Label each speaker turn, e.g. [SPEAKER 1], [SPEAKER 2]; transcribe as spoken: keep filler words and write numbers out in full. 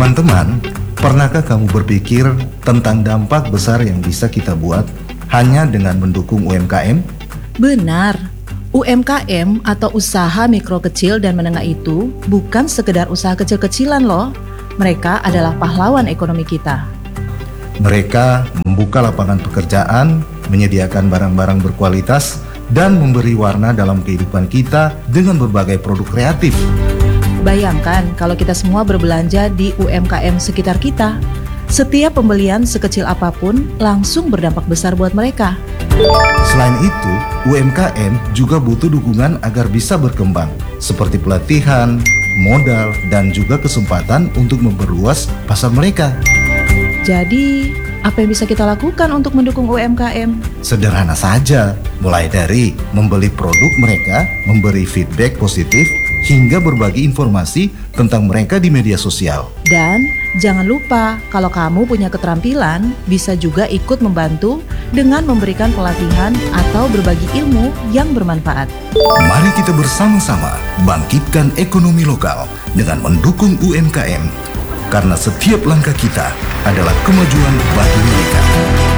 [SPEAKER 1] Teman-teman, pernahkah kamu berpikir tentang dampak besar yang bisa kita buat hanya dengan mendukung U M K M?
[SPEAKER 2] Benar, U M K M atau usaha mikro kecil dan menengah itu bukan sekedar usaha kecil-kecilan loh. Mereka adalah pahlawan ekonomi kita.
[SPEAKER 1] Mereka membuka lapangan pekerjaan, menyediakan barang-barang berkualitas, dan memberi warna dalam kehidupan kita dengan berbagai produk kreatif.
[SPEAKER 2] Bayangkan kalau kita semua berbelanja di U M K M sekitar kita. Setiap pembelian sekecil apapun langsung berdampak besar buat mereka.
[SPEAKER 1] Selain itu, U M K M juga butuh dukungan agar bisa berkembang, seperti pelatihan, modal, dan juga kesempatan untuk memperluas pasar mereka.
[SPEAKER 2] Jadi, apa yang bisa kita lakukan untuk mendukung U M K M?
[SPEAKER 1] Sederhana saja, mulai dari membeli produk mereka, memberi feedback positif, hingga berbagi informasi tentang mereka di media sosial.
[SPEAKER 2] Dan jangan lupa, kalau kamu punya keterampilan, bisa juga ikut membantu dengan memberikan pelatihan atau berbagi ilmu yang bermanfaat.
[SPEAKER 1] Mari kita bersama-sama bangkitkan ekonomi lokal dengan mendukung U M K M. Karena setiap langkah kita adalah kemajuan bagi mereka.